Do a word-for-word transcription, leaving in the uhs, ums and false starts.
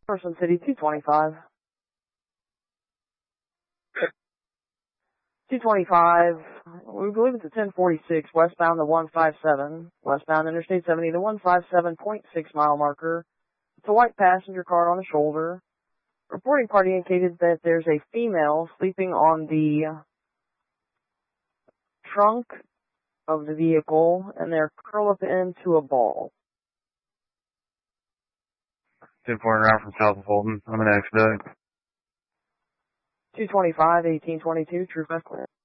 Carson City, two twenty-five. two twenty-five, we believe it's a ten forty-six, westbound to one fifty-seven, westbound Interstate seventy, the one fifty-seven point six mile marker. It's a white passenger car on the shoulder. Reporting party indicated that there's a female sleeping on the trunk of the vehicle, and they're curled up into a ball. ten four around from South of Fulton. I'm an expedite. two twenty-five, eighteen twenty-two, true fast clear.